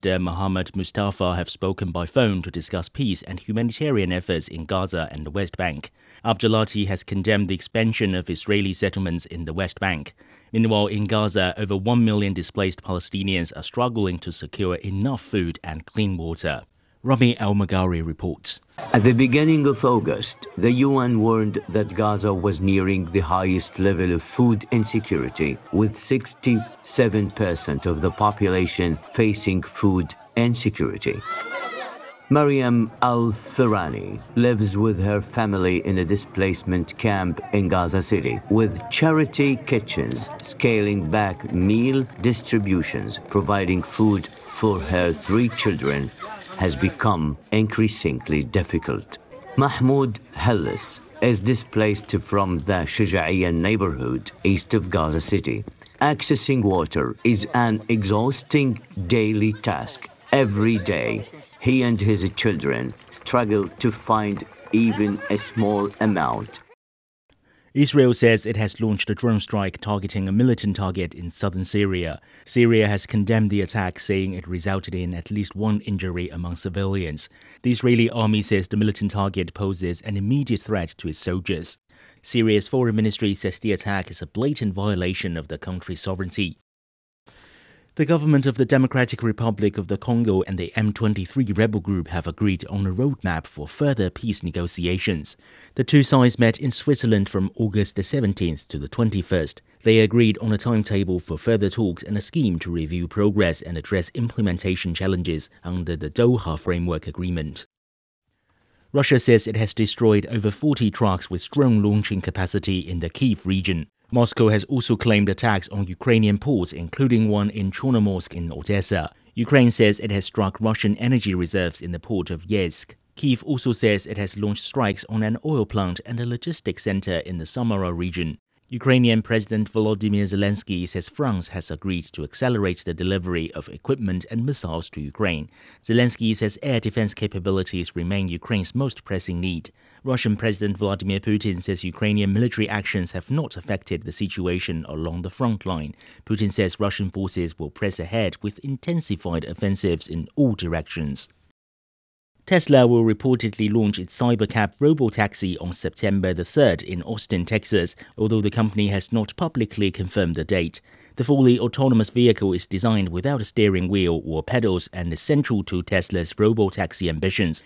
Mohammed Mustafa have spoken by phone to discuss peace and humanitarian efforts in Gaza and the West Bank. Abdulati has condemned the expansion of Israeli settlements in the West Bank. Meanwhile, in Gaza, over 1 million displaced Palestinians are struggling to secure enough food and clean water. Rami Al-Magari reports. At the beginning of August, the UN warned that Gaza was nearing the highest level of food insecurity, with 67% of the population facing food insecurity. Mariam Al-Thurani lives with her family in a displacement camp in Gaza City, with charity kitchens scaling back meal distributions, providing food for her 3 children has become increasingly difficult. Mahmoud Hellis is displaced from the Shuja'iyya neighborhood east of Gaza City. Accessing water is an exhausting daily task. Every day, he and his children struggle to find even a small amount. Israel says it has launched a drone strike targeting a militant target in southern Syria. Syria has condemned the attack, saying it resulted in at least 1 injury among civilians. The Israeli army says the militant target poses an immediate threat to its soldiers. Syria's foreign ministry says the attack is a blatant violation of the country's sovereignty. The government of the Democratic Republic of the Congo and the M23 rebel group have agreed on a roadmap for further peace negotiations. The two sides met in Switzerland from August the 17th to the 21st. They agreed on a timetable for further talks and a scheme to review progress and address implementation challenges under the Doha Framework Agreement. Russia says it has destroyed over 40 trucks with drone launching capacity in the Kyiv region. Moscow has also claimed attacks on Ukrainian ports, including one in Chornomorsk in Odessa. Ukraine says it has struck Russian energy reserves in the port of Yeysk. Kyiv also says it has launched strikes on an oil plant and a logistics center in the Samara region. Ukrainian President Volodymyr Zelensky says France has agreed to accelerate the delivery of equipment and missiles to Ukraine. Zelensky says air defense capabilities remain Ukraine's most pressing need. Russian President Vladimir Putin says Ukrainian military actions have not affected the situation along the front line. Putin says Russian forces will press ahead with intensified offensives in all directions. Tesla will reportedly launch its Cybercab robotaxi on September the 3rd in Austin, Texas, although the company has not publicly confirmed the date. The fully autonomous vehicle is designed without a steering wheel or pedals and is central to Tesla's robotaxi ambitions.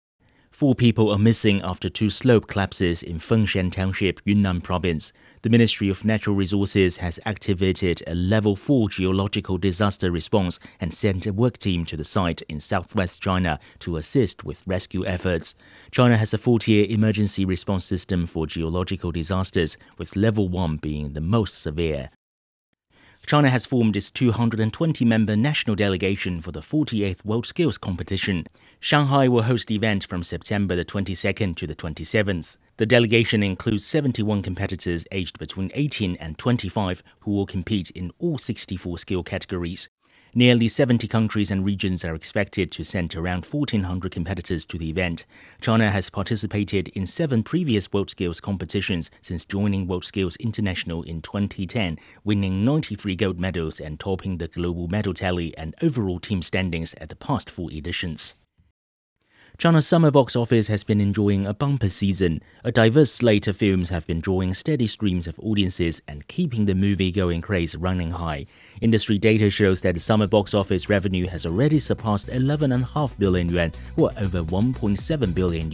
4 people are missing after 2 slope collapses in Fengshan Township, Yunnan Province. The Ministry of Natural Resources has activated a Level 4 geological disaster response and sent a work team to the site in southwest China to assist with rescue efforts. China has a 40-year emergency response system for geological disasters, with Level 1 being the most severe. China has formed its 220-member national delegation for the 48th World Skills Competition. Shanghai will host the event from September the 22nd to the 27th. The delegation includes 71 competitors aged between 18 and 25 who will compete in all 64 skill categories. Nearly 70 countries and regions are expected to send around 1,400 competitors to the event. China has participated in 7 previous World Skills competitions since joining World Skills International in 2010, winning 93 gold medals and topping the global medal tally and overall team standings at the past 4 editions. China's summer box office has been enjoying a bumper season. A diverse slate of films have been drawing steady streams of audiences and keeping the movie-going craze running high. Industry data shows that the summer box office revenue has already surpassed 11.5 billion yuan, or over $1.7 billion.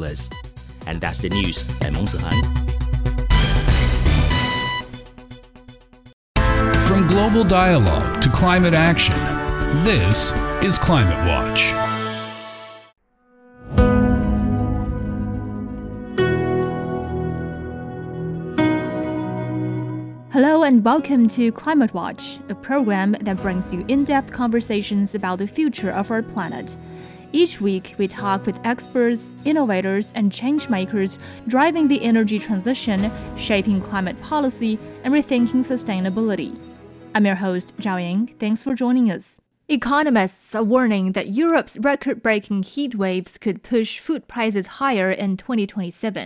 And that's the news. I'm Meng Zihan. From global dialogue to climate action, this is Climate Watch. Hello and welcome to Climate Watch, a program that brings you in-depth conversations about the future of our planet. Each week, we talk with experts, innovators, and change-makers driving the energy transition, shaping climate policy, and rethinking sustainability. I'm your host, Zhao Ying. Thanks for joining us. Economists are warning that Europe's record-breaking heat waves could push food prices higher in 2027.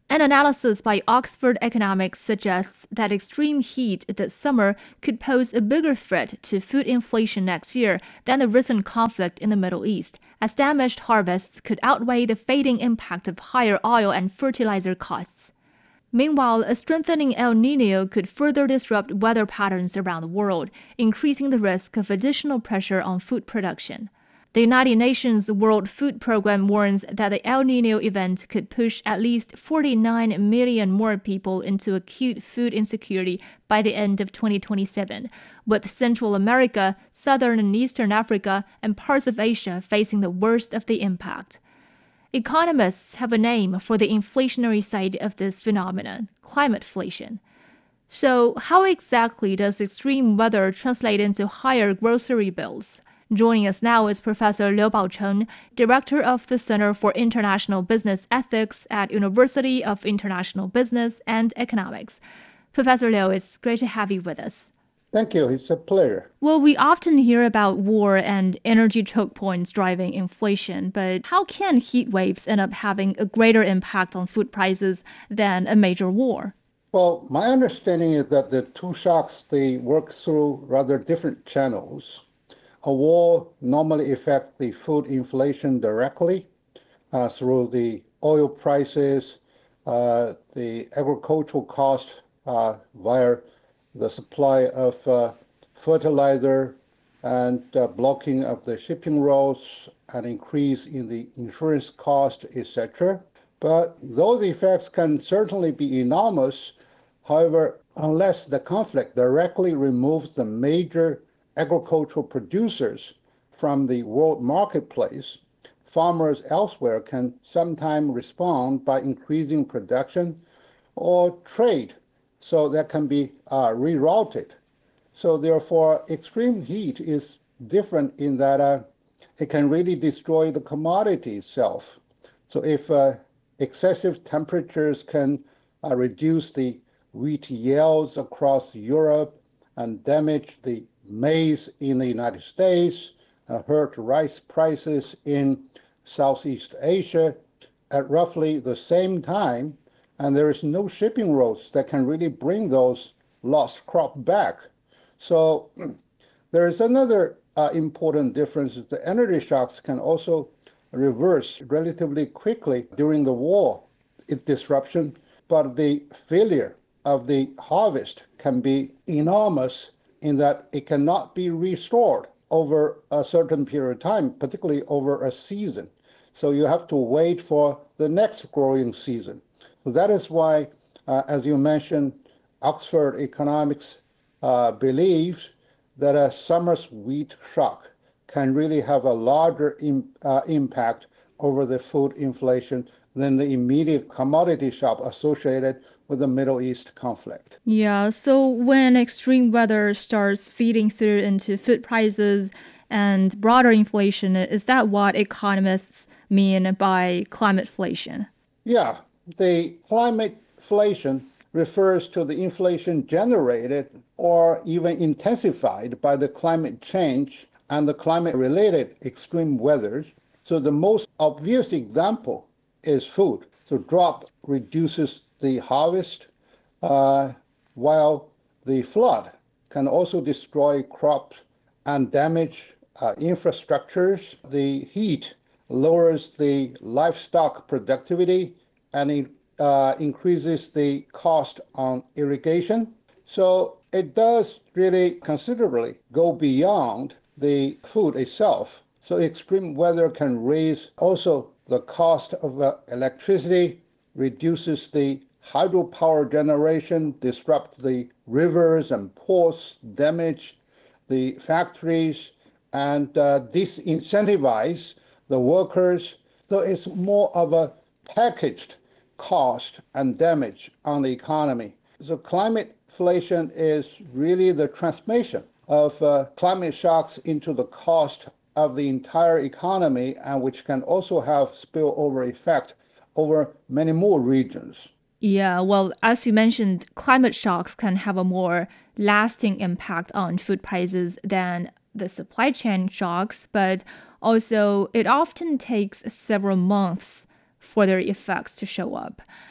An analysis by Oxford Economics suggests that extreme heat this summer could pose a bigger threat to food inflation next year than the recent conflict in the Middle East, as damaged harvests could outweigh the fading impact of higher oil and fertilizer costs. Meanwhile, a strengthening El Niño could further disrupt weather patterns around the world, increasing the risk of additional pressure on food production. The United Nations World Food Programme warns that the El Niño event could push at least 49 million more people into acute food insecurity by the end of 2027, with Central America, Southern and Eastern Africa, and parts of Asia facing the worst of the impact. Economists have a name for the inflationary side of this phenomenon, climateflation. So, how exactly does extreme weather translate into higher grocery bills? Joining us now is Professor Liu Baocheng, Director of the Center for International Business Ethics at University of International Business and Economics. Professor Liu, it's great to have you with us. Thank you. It's a pleasure. Well, we often hear about war and energy choke points driving inflation, but how can heat waves end up having a greater impact on food prices than a major war? Well, my understanding is that the two shocks, they work through rather different channels. A war normally affects the food inflation directly through the oil prices, the agricultural cost via the supply of fertilizer and blocking of the shipping routes, an increase in the insurance cost, etc. But those effects can certainly be enormous. However, unless the conflict directly removes the major agricultural producers from the world marketplace, farmers elsewhere can sometimes respond by increasing production or trade, so that can be rerouted. So therefore, extreme heat is different in that it can really destroy the commodity itself. So if excessive temperatures can reduce the wheat yields across Europe and damage the maize in the United States, hurt rice prices in Southeast Asia at roughly the same time, and there is no shipping routes that can really bring those lost crop back. So there is another important difference. The energy shocks can also reverse relatively quickly during the war disruption, but the failure of the harvest can be enormous in that it cannot be restored over a certain period of time, particularly over a season. So you have to wait for the next growing season. So that is why, as you mentioned, Oxford Economics believes that a summer's wheat shock can really have a larger impact over the food inflation than the immediate commodity shock associated with the Middle East conflict. Yeah, so when extreme weather starts feeding through into food prices and broader inflation, is that what economists mean by climateflation? Yeah, the climateflation refers to the inflation generated or even intensified by the climate change and the climate-related extreme weather. So the most obvious example is food. So drought reduces the harvest, while the flood can also destroy crops and damage infrastructures. The heat lowers the livestock productivity and it increases the cost on irrigation. So it does really considerably go beyond the food itself. So extreme weather can raise also the cost of electricity, reduces the hydropower generation, disrupt the rivers and ports, damage the factories, and disincentivize the workers. So it's more of a packaged cost and damage on the economy. So climateflation is really the transmission of climate shocks into the cost of the entire economy, and which can also have spillover effect over many more regions. Yeah, well, as you mentioned, climate shocks can have a more lasting impact on food prices than the supply chain shocks, but also it often takes several months for their effects to show up.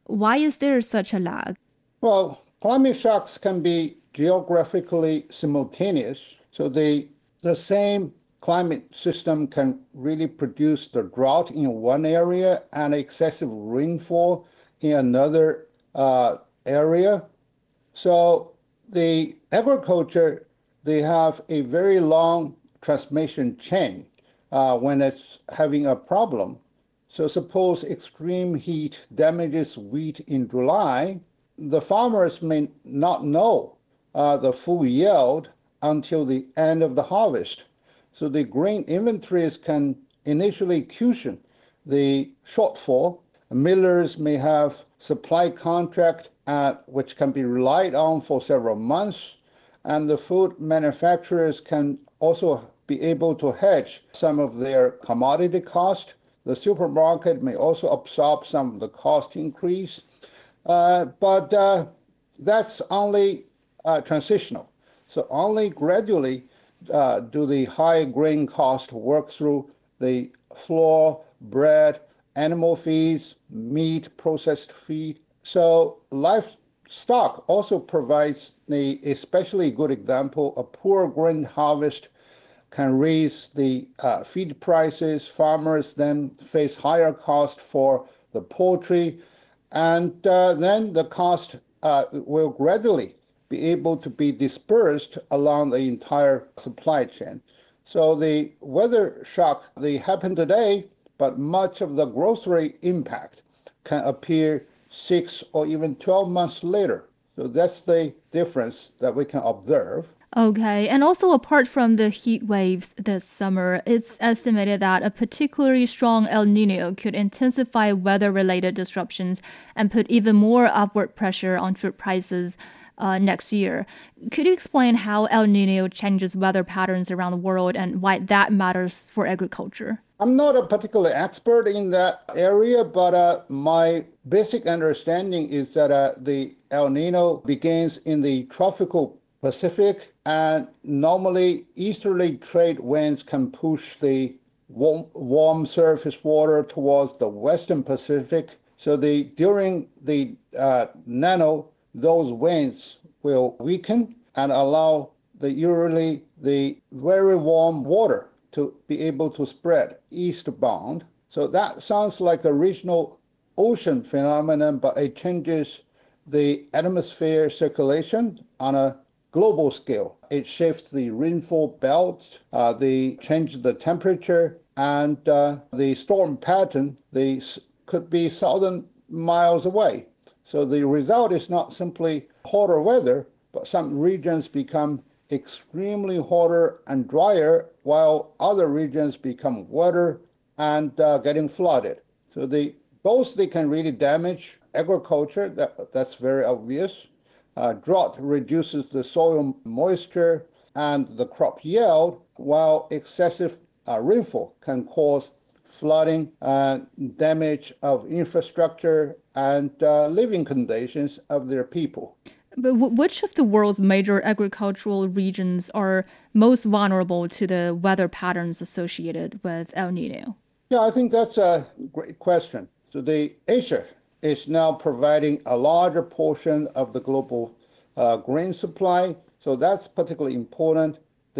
Why is there such a lag? Well, climate shocks can be geographically simultaneous. So the same climate system can really produce the drought in one area and excessive rainfall in another area. So the agriculture, they have a very long transmission chain when it's having a problem. So suppose extreme heat damages wheat in July, the farmers may not know the full yield until the end of the harvest. So the grain inventories can initially cushion the shortfall. Millers may have supply contract which can be relied on for several months, and the food manufacturers can also be able to hedge some of their commodity cost. The supermarket may also absorb some of the cost increase, but that's only transitional. So only gradually do the high grain cost work through the flour, bread, animal feeds, meat, processed feed. So livestock also provides an especially good example. A poor grain harvest can raise the feed prices. Farmers then face higher cost for the poultry, and then the cost will gradually be able to be dispersed along the entire supply chain. So the weather shock, they happen today, but much of the grocery impact can appear 6 or even 12 months later. So that's the difference that we can observe. Okay, and also apart from the heat waves this summer, it's estimated that a particularly strong El Nino could intensify weather-related disruptions and put even more upward pressure on food prices next year. Could you explain how El Nino changes weather patterns around the world and why that matters for agriculture? I'm not a particular expert in that area, but my basic understanding is that the El Nino begins in the tropical Pacific, and normally easterly trade winds can push the warm surface water towards the western Pacific. So during the Nano, those winds will weaken and allow usually the very warm water to be able to spread eastbound. So that sounds like a regional ocean phenomenon, but it changes the atmosphere circulation on a global scale. It shifts the rainfall belts, they change the temperature, and the storm pattern, they could be 1,000 miles away. So the result is not simply hotter weather, but some regions become extremely hotter and drier, while other regions become wetter and getting flooded. So both they can really damage agriculture, that's very obvious. Drought reduces the soil moisture and the crop yield, while excessive rainfall can cause flooding and damage of infrastructure and living conditions of their people. But which of the world's major agricultural regions are most vulnerable to the weather patterns associated with El Nino? Yeah, I think that's a great question. So Asia is now providing a larger portion of the global grain supply. So that's particularly important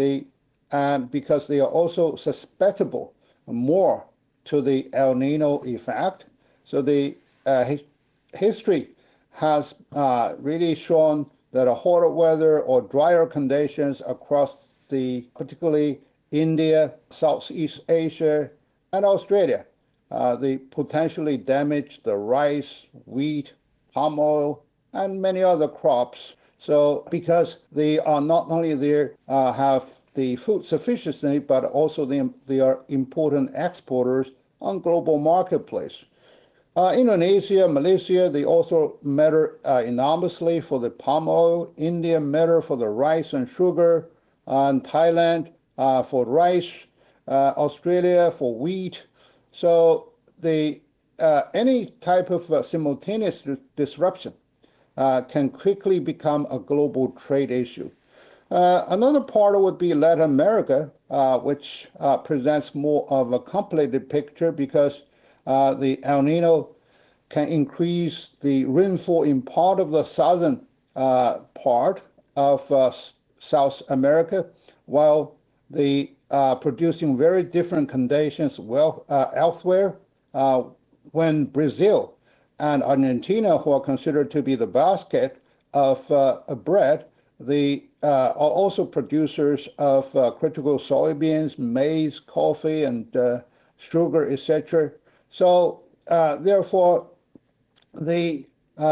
because they are also susceptible more to the El Nino effect. So the history has really shown that a hotter weather or drier conditions across particularly India, Southeast Asia, and Australia, they potentially damage the rice, wheat, palm oil, and many other crops. So because they are not only there have the food sufficiency, but also they are important exporters on global marketplace. Indonesia, Malaysia, they also matter enormously for the palm oil. India matter for the rice and sugar, and Thailand for rice, Australia for wheat. So any type of simultaneous disruption can quickly become a global trade issue. Another part would be Latin America, which presents more of a complicated picture because the El Nino can increase the rainfall in part of the southern part of South America, while the producing very different conditions elsewhere. When Brazil and Argentina, who are considered to be the basket of bread, are also producers of critical soybeans, maize, coffee, and sugar, etc. So therefore, the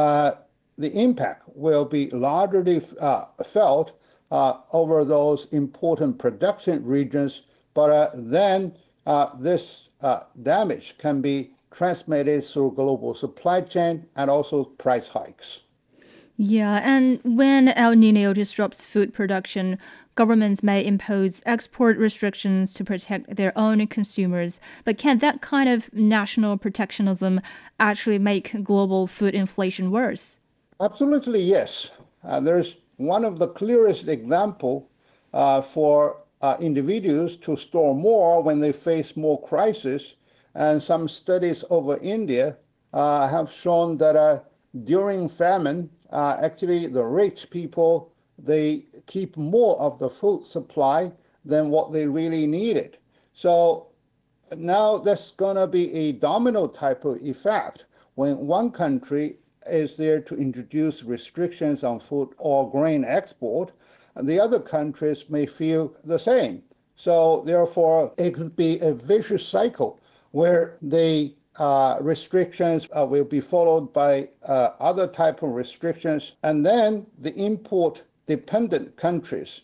impact will be largely felt over those important production regions, but then this damage can be transmitted through global supply chain and also price hikes. Yeah, and when El Nino disrupts food production, governments may impose export restrictions to protect their own consumers. But can that kind of national protectionism actually make global food inflation worse? Absolutely, yes. There's one of the clearest example for individuals to store more when they face more crisis. And some studies over India have shown that during famine, actually the rich people, they keep more of the food supply than what they really needed. So now that's going to be a domino type of effect when one country is there to introduce restrictions on food or grain export, and the other countries may feel the same. So therefore, it could be a vicious cycle where the restrictions will be followed by other type of restrictions, and then the import-dependent countries,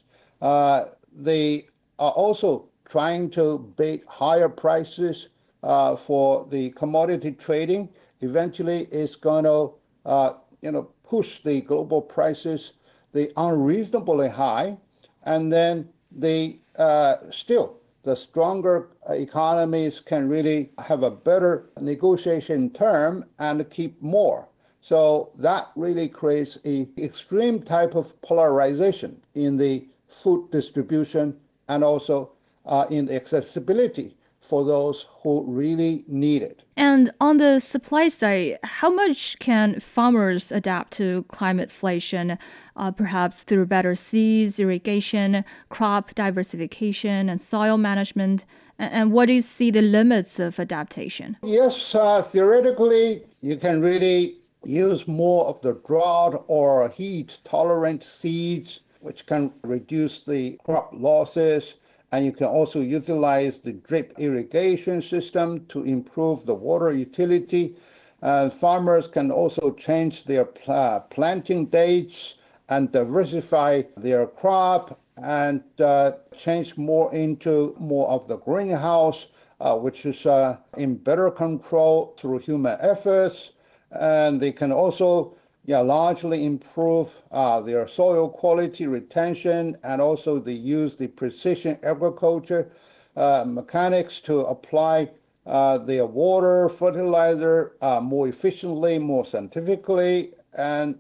they are also trying to bid higher prices for the commodity trading. Eventually, it's going to push the global prices the unreasonably high, and then the stronger economies can really have a better negotiation term and keep more. So that really creates an extreme type of polarization in the food distribution and also in the accessibility for those who really need it. And on the supply side, how much can farmers adapt to climate-flation, perhaps through better seeds, irrigation, crop diversification, and soil management? And what do you see the limits of adaptation? Yes, theoretically, you can really use more of the drought or heat-tolerant seeds, which can reduce the crop losses. And you can also utilize the drip irrigation system to improve the water utility. Farmers can also change their planting dates and diversify their crop and change more into more of the greenhouse, which is in better control through human efforts. And they can also largely improve their soil quality retention, and also they use the precision agriculture mechanics to apply their water, fertilizer more efficiently, more scientifically, and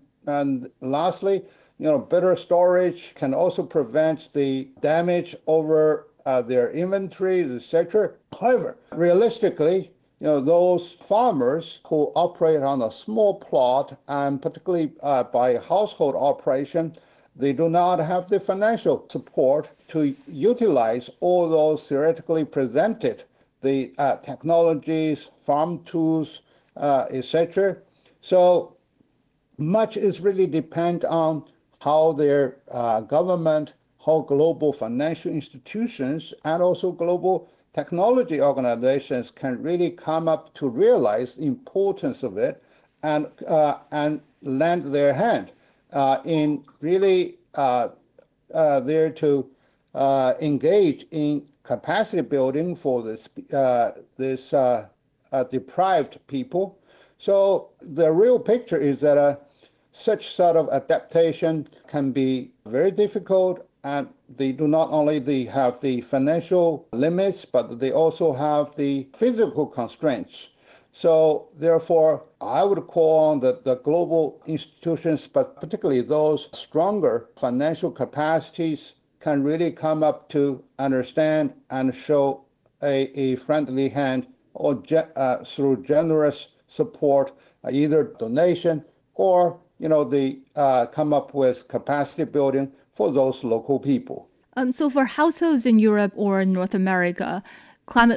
lastly, better storage can also prevent the damage over their inventories, etc. However, realistically, those farmers who operate on a small plot, and particularly by household operation, they do not have the financial support to utilize all those theoretically presented, the technologies, farm tools, etc. So much is really depend on how their government, how global financial institutions, and also global technology organizations can really come up to realize the importance of it and lend their hand in really there to engage in capacity building for this deprived people. So the real picture is that such sort of adaptation can be very difficult, and they do not only have the financial limits, but they also have the physical constraints. So therefore, I would call on the global institutions, but particularly those stronger financial capacities, can really come up to understand and show a friendly hand or through generous support either donation or, they come up with capacity building for those local people. So for households in Europe or North America, climate